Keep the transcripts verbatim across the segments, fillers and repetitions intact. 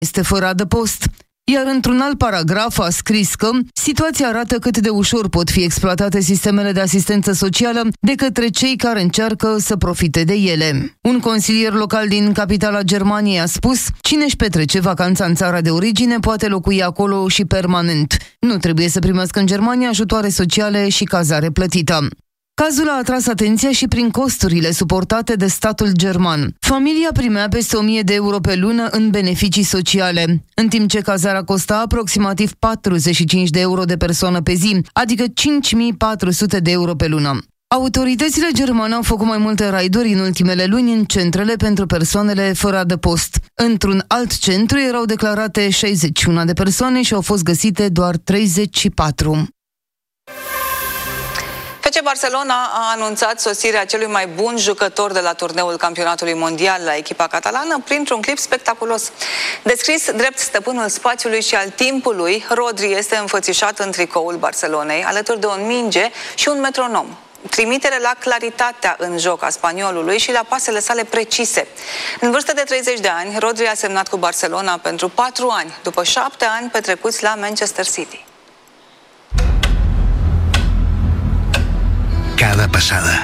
este fără adăpost. Iar într-un alt paragraf a scris că situația arată cât de ușor pot fi exploatate sistemele de asistență socială de către cei care încearcă să profite de ele. Un consilier local din capitala Germaniei a spus: cine își petrece vacanța în țara de origine poate locui acolo și permanent. Nu trebuie să primească în Germania ajutoare sociale și cazare plătită. Cazul a atras atenția și prin costurile suportate de statul german. Familia primea peste o mie de euro pe lună în beneficii sociale, în timp ce cazarea costa aproximativ patruzeci și cinci de euro de persoană pe zi, adică cinci mii patru sute de euro pe lună. Autoritățile germane au făcut mai multe raiduri în ultimele luni în centrele pentru persoanele fără adăpost. Într-un alt centru erau declarate șaizeci și unu de persoane și au fost găsite doar treizeci și patru. F C Barcelona a anunțat sosirea celui mai bun jucător de la turneul campionatului mondial la echipa catalană printr-un clip spectaculos. Descris drept stăpânul spațiului și al timpului, Rodri este înfățișat în tricoul Barcelonei, alături de o minge și un metronom. Trimitere la claritatea în joc a spaniolului și la pasele sale precise. În vârstă de treizeci de ani, Rodri a semnat cu Barcelona pentru patru ani, după șapte ani petrecuți la Manchester City. Cada passada,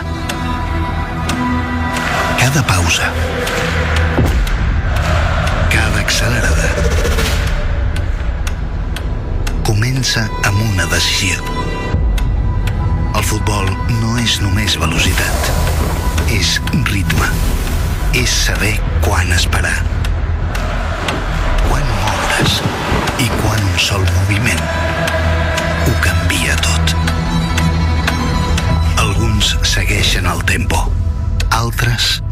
cada pausa, cada accelerada comença amb una decisió. El futbol no és només velocitat, és ritme, és saber quan esperar, quan moure's i quan un sol moviment ho canvia tot. Alguns segueixen el tempo, altres